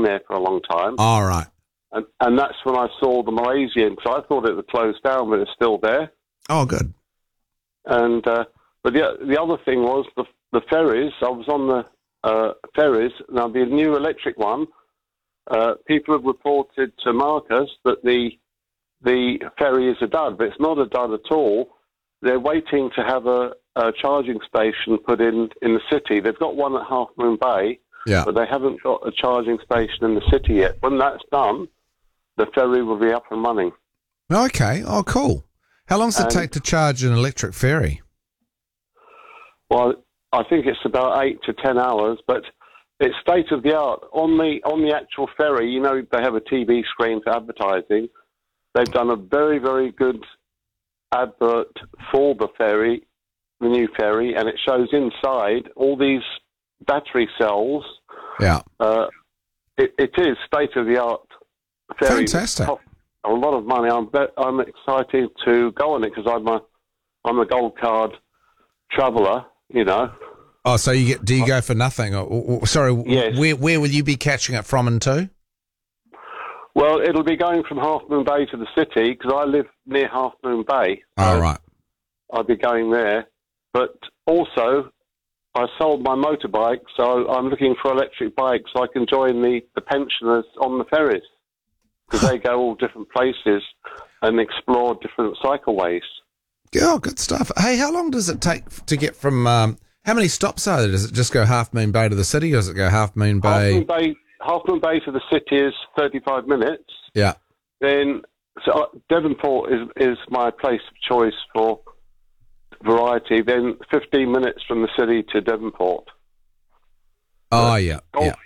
there for a long time. All right. And that's when I saw the Malaysian, because I thought it had closed down, but it's still there. Oh, good. And but the other thing was the ferries. I was on the ferries. Now, the new electric one, people have reported to Marcus that the ferry is a dud, but it's not a dud at all. They're waiting to have a charging station put in the city. They've got one at Half Moon Bay, but they haven't got a charging station in the city yet. When that's done, the ferry will be up and running. Okay. Oh, cool. How long does it take to charge an electric ferry? Well, I think it's about 8 to 10 hours, but it's state of the art. On the actual ferry, you know, they have a TV screen for advertising. They've done a very, very good advert for the ferry, the new ferry, and it shows inside all these battery cells. Yeah. It is state of the art ferry. Fantastic. A lot of money. I'm excited to go on it because I'm a gold card traveller, you know. Oh, so do you go for nothing? Sorry, yes. Where will you be catching it from and to? Well, it'll be going from Half Moon Bay to the city because I live near Half Moon Bay. Oh, right. I'll be going there. But also, I sold my motorbike, so I'm looking for electric bikes so I can join the pensioners on the ferries because they go all different places and explore different cycleways. Oh, good stuff. Hey, how long does it take to get from... how many stops are there? Does it just go Half Moon Bay to the city or does it go Half Moon Bay... Half Moon Bay to the city is 35 minutes. Yeah. Then Devonport is my place of choice for variety. Then 15 minutes from the city to Devonport. Oh, yeah.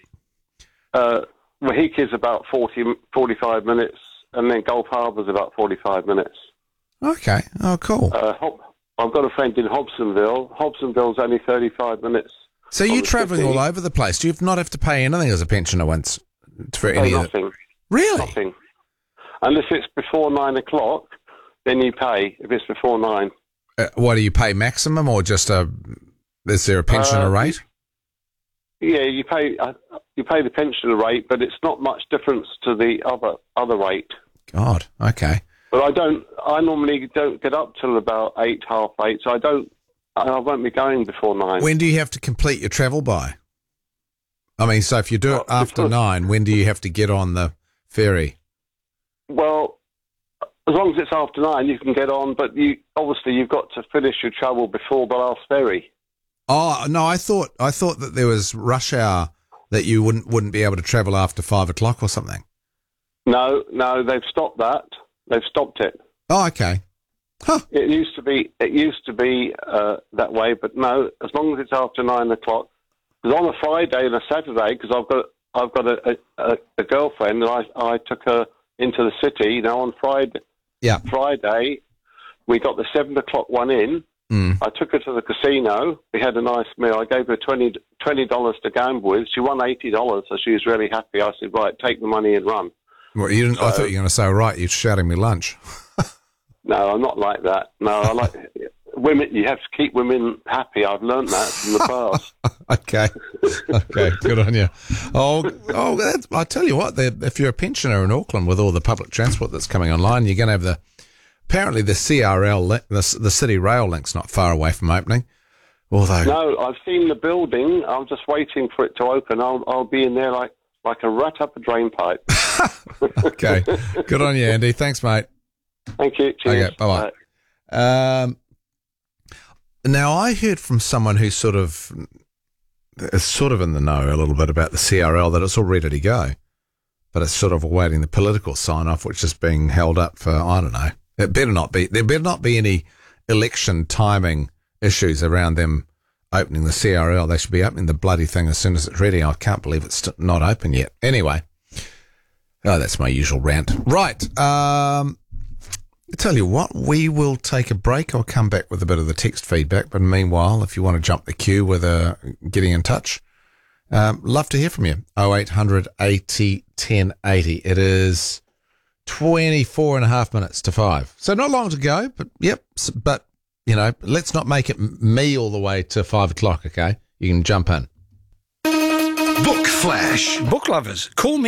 Wahiki is about 45 minutes, and then Gulf Harbour is about 45 minutes. Okay. Oh, cool. I've got a friend in Hobsonville. Hobsonville's only 35 minutes. So you're travelling all over the place. Do you not have to pay anything as a pensioner once for any of it? Nothing. Really? Nothing. Unless it's before 9 o'clock, then you pay if it's before 9. What, do you pay maximum or just is there a pensioner rate? Yeah, you pay the pensioner rate, but it's not much difference to the other rate. God, okay. But I normally don't get up till about 8, half 8, so I won't be going before 9. When do you have to complete your travel by? I mean, so if you do it after 9, when do you have to get on the ferry? Well, as long as it's after 9, you can get on, but obviously you've got to finish your travel before the last ferry. Oh, no, I thought that there was rush hour that you wouldn't be able to travel after 5 o'clock or something. No, they've stopped that. They've stopped it. Oh, okay. Huh. It used to be that way, but no. As long as it's after 9 o'clock. Because on a Friday and a Saturday, because I've got a girlfriend, and I took her into the city. You know, on Friday. Yeah. Friday, we got the 7 o'clock one in. I took her to the casino. We had a nice meal. I gave her $20 to gamble with. She won $80, so she was really happy. I said, "Right, take the money and run." Well, you didn't. I thought you were going to say, "Right, you're shouting me lunch." No, I'm not like that. No, I like women. You have to keep women happy. I've learned that from the past. Okay, good on you. I tell you what, if you're a pensioner in Auckland with all the public transport that's coming online, you're going to have apparently the CRL, the City Rail link's not far away from opening. Although no, I've seen the building. I'm just waiting for it to open. I'll be in there like a rat up a drain pipe. Okay, good on you, Andy. Thanks, mate. Thank you. Cheers. Okay, bye-bye. Now, I heard from someone who is sort of in the know a little bit about the CRL that it's all ready to go, but it's sort of awaiting the political sign-off, which is being held up for, I don't know. There better not be any election timing issues around them opening the CRL. They should be opening the bloody thing as soon as it's ready. I can't believe it's not open yet. Anyway, that's my usual rant. Right. I tell you what, we will take a break. I'll come back with a bit of the text feedback. But meanwhile, if you want to jump the queue with getting in touch, love to hear from you. 0800 80 1080. It is 24 and a half minutes to 5. So not long to go, but yep. But, you know, let's not make it me all the way to 5 o'clock, okay? You can jump in. Book Flash. Book lovers, call me.